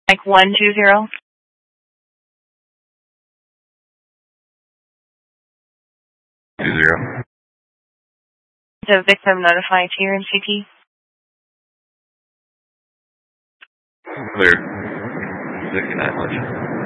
Like 120. The victim notified here in CT. Clear. 69 much.